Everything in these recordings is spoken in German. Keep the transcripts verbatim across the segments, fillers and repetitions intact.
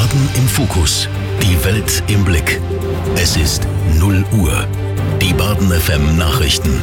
Baden im Fokus. Die Welt im Blick. Es ist null Uhr. Die Baden F M Nachrichten.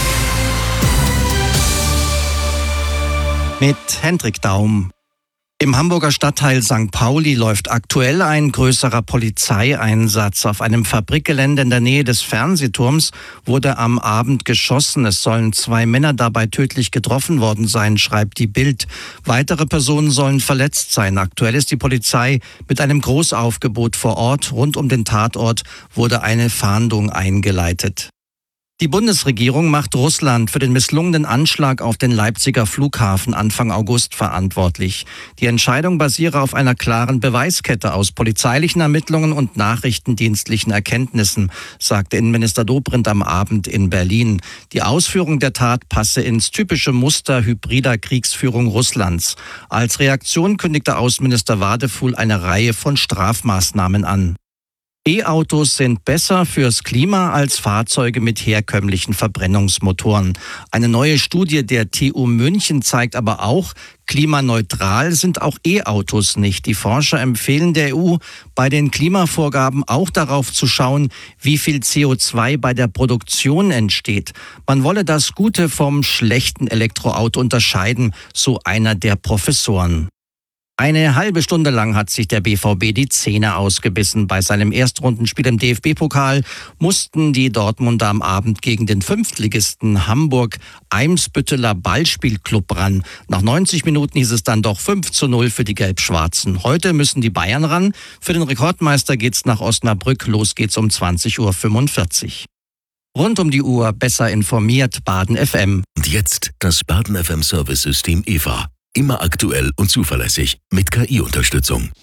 Mit Hendrik Daum. Im Hamburger Stadtteil Sankt Pauli läuft aktuell ein größerer Polizeieinsatz. Auf einem Fabrikgelände in der Nähe des Fernsehturms wurde am Abend geschossen. Es sollen zwei Männer dabei tödlich getroffen worden sein, schreibt die Bild. Weitere Personen sollen verletzt sein. Aktuell ist die Polizei mit einem Großaufgebot vor Ort. Rund um den Tatort wurde eine Fahndung eingeleitet. Die Bundesregierung macht Russland für den misslungenen Anschlag auf den Leipziger Flughafen Anfang August verantwortlich. Die Entscheidung basiere auf einer klaren Beweiskette aus polizeilichen Ermittlungen und nachrichtendienstlichen Erkenntnissen, sagte Innenminister Dobrindt am Abend in Berlin. Die Ausführung der Tat passe ins typische Muster hybrider Kriegsführung Russlands. Als Reaktion kündigte Außenminister Wadefuhl eine Reihe von Strafmaßnahmen an. E-Autos sind besser fürs Klima als Fahrzeuge mit herkömmlichen Verbrennungsmotoren. Eine neue Studie der T U München zeigt aber auch, klimaneutral sind auch E-Autos nicht. Die Forscher empfehlen der E U, bei den Klimavorgaben auch darauf zu schauen, wie viel C O zwei bei der Produktion entsteht. Man wolle das gute vom schlechten Elektroauto unterscheiden, so einer der Professoren. Eine halbe Stunde lang hat sich der B V B die Zähne ausgebissen. Bei seinem Erstrundenspiel im D F B-Pokal mussten die Dortmunder am Abend gegen den Fünftligisten Hamburg-Eimsbütteler Ballspielclub ran. Nach neunzig Minuten hieß es dann doch fünf zu null für die Gelb-Schwarzen. Heute müssen die Bayern ran. Für den Rekordmeister geht's nach Osnabrück. Los geht's um zwanzig Uhr fünfundvierzig. Rund um die Uhr besser informiert, Baden F M. Und jetzt das Baden F M Service-System E V A. Immer aktuell und zuverlässig mit K I-Unterstützung.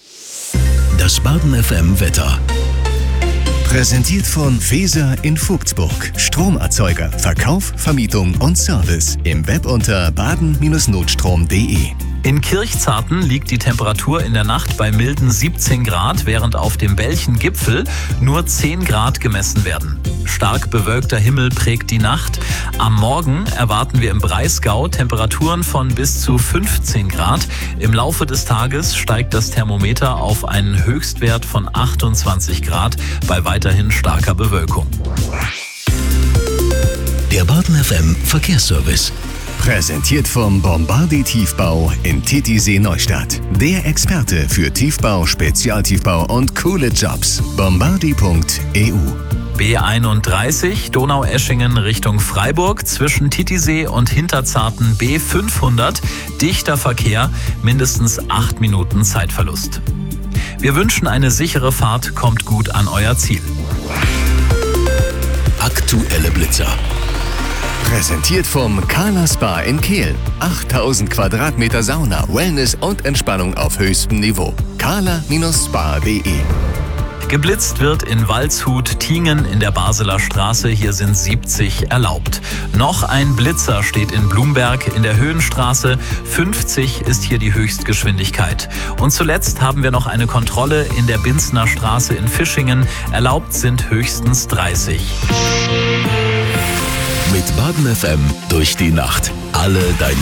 Das Baden F M Wetter. Präsentiert von Feser in Vogtsburg. Stromerzeuger, Verkauf, Vermietung und Service. Im Web unter baden Bindestrich notstrom punkt de. In Kirchzarten liegt die Temperatur in der Nacht bei milden siebzehn Grad, während auf dem Belchen-Gipfel nur zehn Grad gemessen werden. Stark bewölkter Himmel prägt die Nacht. Am Morgen erwarten wir im Breisgau Temperaturen von bis zu fünfzehn Grad. Im Laufe des Tages steigt das Thermometer auf einen Höchstwert von achtundzwanzig Grad bei weiterhin starker Bewölkung. Der Baden F M Verkehrsservice. Präsentiert vom Bombardier Tiefbau in Titisee Neustadt. Der Experte für Tiefbau, Spezialtiefbau und coole Jobs. bombardier punkt e u. B einunddreißig Donaueschingen Richtung Freiburg zwischen Titisee und Hinterzarten B fünfhundert. Dichter Verkehr, mindestens acht Minuten Zeitverlust. Wir wünschen eine sichere Fahrt, kommt gut an euer Ziel. Aktuelle Blitzer. Präsentiert vom Kala Spa in Kehl. achttausend Quadratmeter Sauna, Wellness und Entspannung auf höchstem Niveau. kala Spa punkt de. Geblitzt wird in Waldshut, Tingen in der Basler Straße. Hier sind siebzig erlaubt. Noch ein Blitzer steht in Blumberg in der Höhenstraße. fünfzig ist hier die Höchstgeschwindigkeit. Und zuletzt haben wir noch eine Kontrolle in der Binsner Straße in Fischingen. Erlaubt sind höchstens dreißig. Mit Baden F M durch die Nacht. Alle deine